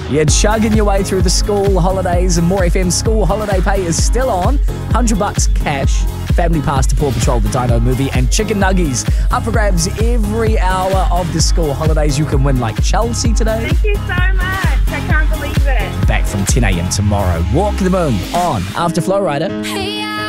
You're chugging your way through the school holidays, and More FM school holiday pay is still on. $100 cash, family pass to Paw Patrol the Dino movie, and chicken nuggies up for grabs every hour of the school holidays. You can win like Chelsea today. Thank you so much. I can't believe it. Back from 10 a.m. tomorrow. Walk the Moon on after Flow Rider. Hey,